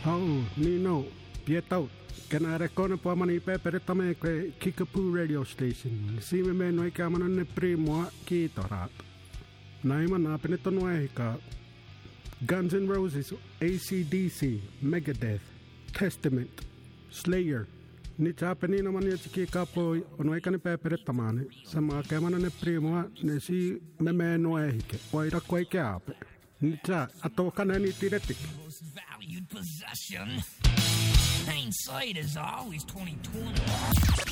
Oh, Nino, Pietau. Kena rekone po mani pepere tame kwe Kickapoo radio station. Sime me noi kamana ne primo ki torat. Naima na peneto noehika. Guns N' Roses, AC/DC, Megadeth, Testament, Slayer. Ni chapeni na mani chiki kapo noi kane pepere tamane. Sama kamana ne primo ne si me noehike. Oira kwe ke ape. Ni cha atoka na ni tiretik. Valued possession. Hindsight is always 20/20.